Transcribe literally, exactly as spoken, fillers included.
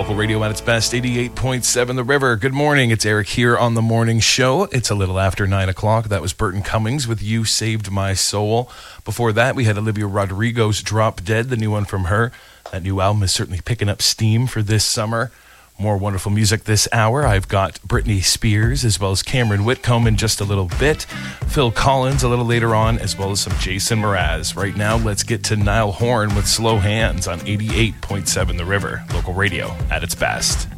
Local radio at its best, eighty-eight point seven The River. Good morning, it's Eric here on The Morning Show. It's a little after nine o'clock. That was Burton Cummings with You Saved My Soul. Before that, we had Olivia Rodrigo's Drop Dead, the new one from her. That new album is certainly picking up steam for this summer. More wonderful music this hour. I've got Britney Spears as well as Cameron Whitcomb in just a little bit. Phil Collins a little later on, as well as some Jason Mraz. Right now, let's get to Niall Horan with Slow Hands on eighty-eight point seven The River. Local radio at its best.